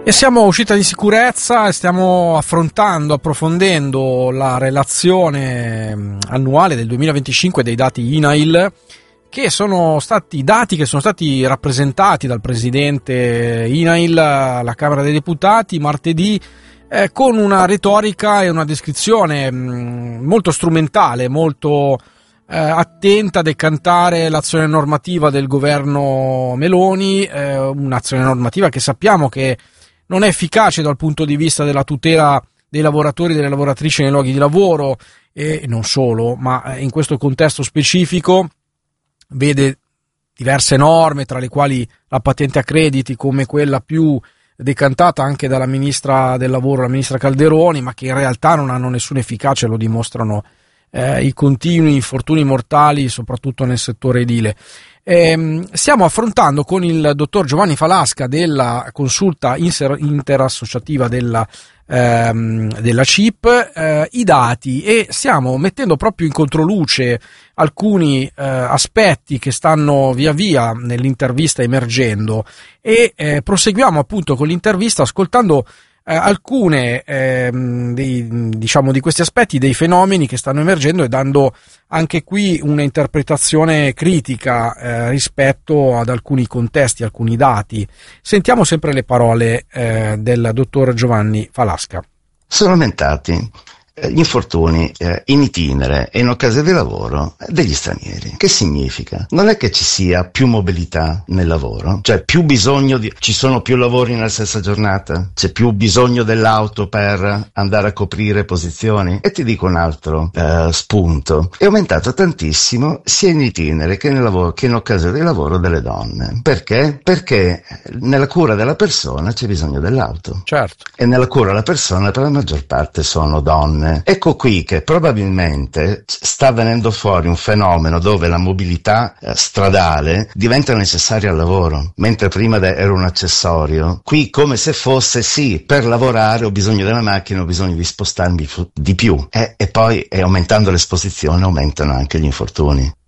E siamo usciti di sicurezza e stiamo approfondendo la relazione annuale del 2025 dei dati INAIL, che sono stati dati che sono stati rappresentati dal presidente INAIL alla Camera dei Deputati martedì, con una retorica e una descrizione molto strumentale, molto attenta a decantare l'azione normativa del governo Meloni, un'azione normativa che sappiamo che non è efficace dal punto di vista della tutela dei lavoratori e delle lavoratrici nei luoghi di lavoro, e non solo, ma in questo contesto specifico vede diverse norme, tra le quali la patente a crediti come quella più decantata anche dalla ministra del lavoro, la ministra Calderoni, ma che in realtà non hanno nessuna efficacia, lo dimostrano i continui infortuni mortali, soprattutto nel settore edile. Stiamo affrontando con il dottor Giovanni Falasca della consulta interassociativa della CIP i dati, e stiamo mettendo proprio in controluce alcuni aspetti che stanno via via nell'intervista emergendo, e proseguiamo appunto con l'intervista ascoltando alcune di questi aspetti, dei fenomeni che stanno emergendo, e dando anche qui una interpretazione critica rispetto ad alcuni contesti, alcuni dati. Sentiamo sempre le parole del dottor Giovanni Falasca. Sono aumentati gli infortuni in itinere e in occasione di lavoro degli stranieri. Che significa? Non è che ci sia più mobilità nel lavoro, cioè più bisogno ci sono più lavori nella stessa giornata, c'è più bisogno dell'auto per andare a coprire posizioni. E ti dico un altro spunto: è aumentato tantissimo sia in itinere che nel lavoro, che in occasione di lavoro, delle donne. Perché? Perché nella cura della persona c'è bisogno dell'auto. Certo. E nella cura della persona per la maggior parte sono donne. Ecco qui che probabilmente sta venendo fuori un fenomeno dove la mobilità stradale diventa necessaria al lavoro, mentre prima era un accessorio. Qui come se fosse: sì, per lavorare ho bisogno della macchina, ho bisogno di spostarmi di più, e poi aumentando l'esposizione aumentano anche gli infortuni.